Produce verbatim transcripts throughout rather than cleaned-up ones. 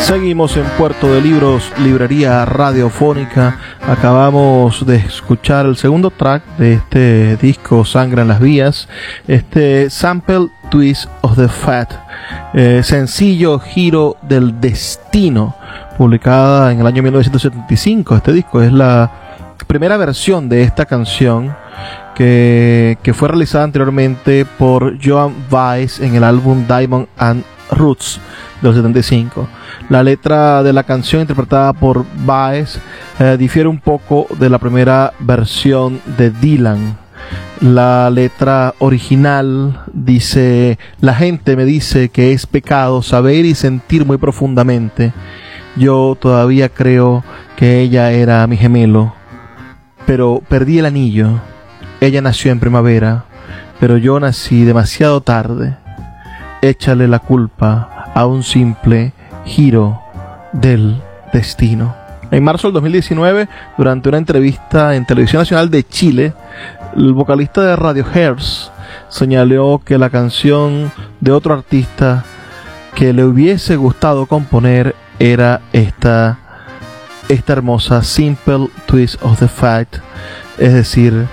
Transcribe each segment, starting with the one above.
Seguimos en Puerto de Libros, librería radiofónica. Acabamos de escuchar el segundo track de este disco, Sangre en las Vías, este Sample Twist of the Fate, eh, sencillo Giro del Destino, publicada en el año mil novecientos setenta y cinco. Este disco es la primera versión de esta canción que, que fue realizada anteriormente por Joan Baez en el álbum Diamond and Roots del setenta y cinco. La letra de la canción interpretada por Baez eh, difiere un poco de la primera versión de Dylan. La letra original dice: la gente me dice que es pecado saber y sentir muy profundamente. Yo todavía creo que ella era mi gemelo, pero perdí el anillo. Ella nació en primavera, pero yo nací demasiado tarde. Échale la culpa a un simple giro del destino. En marzo del dos mil diecinueve, durante una entrevista en Televisión Nacional de Chile, el vocalista de Radiohead señaló que la canción de otro artista que le hubiese gustado componer era esta, esta hermosa Simple Twist of the Fate, es decir,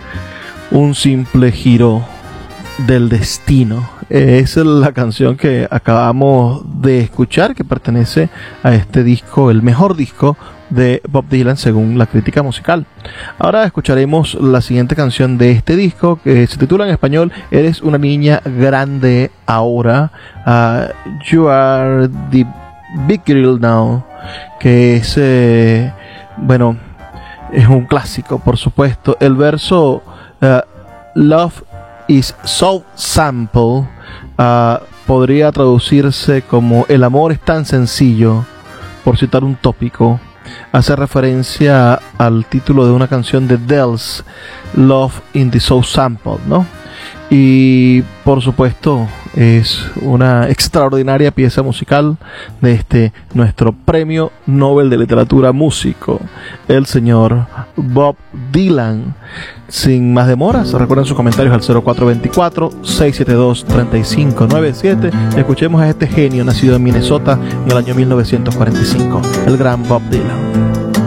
un simple giro del destino. Esa es la canción que acabamos de escuchar, que pertenece a este disco, el mejor disco de Bob Dylan según la crítica musical. Ahora escucharemos la siguiente canción de este disco, que se titula en español Eres una niña grande ahora, uh, You Are the Big Girl Now, que es eh, bueno, es un clásico, por supuesto. El verso uh, Love is so simple uh, podría traducirse como el amor es tan sencillo, por citar un tópico. Hace referencia al título de una canción de Dells, Love in the So Sample, ¿no? Y por supuesto es una extraordinaria pieza musical de este nuestro premio Nobel de Literatura músico, el señor Bob Dylan. Sin más demoras, recuerden sus comentarios al cero cuatro dos cuatro, seis siete dos, tres cinco nueve siete. Escuchemos a este genio nacido en Minnesota en el año mil novecientos cuarenta y cinco, el gran Bob Dylan.